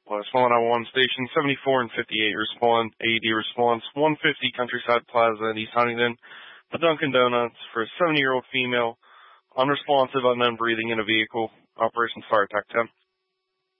Respond on 1 station, 74 and 58 respond, AED response, 150 Countryside Plaza in East Huntington, a Dunkin' Donuts for a 70-year-old female, unresponsive, unknown breathing in a vehicle, Operations Fire Attack 10.